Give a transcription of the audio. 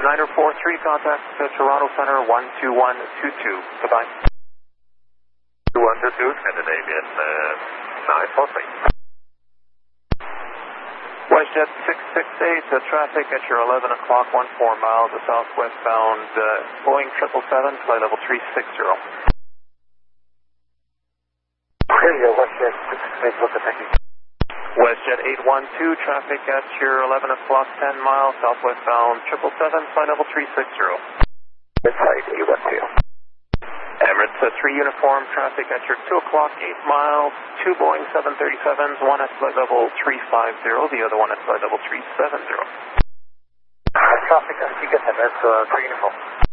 Niner 43, contact Toronto Center 12122. Goodbye. 2122, and the name in 943. WestJet 668, traffic at your 11 o'clock, 14 miles, southwestbound Boeing 777, flight level 360. Radio WestJet 668, look at thank you. WestJet 812, traffic at your 11 o'clock, 10 miles, southwestbound 777, flight level 360. This flight 812. Emirates 3 uniform, traffic at your 2 o'clock, 8 miles, 2 Boeing 737s, one at flight level 350, the other one at flight level 370. Traffic, you get that, that's 3 uniform.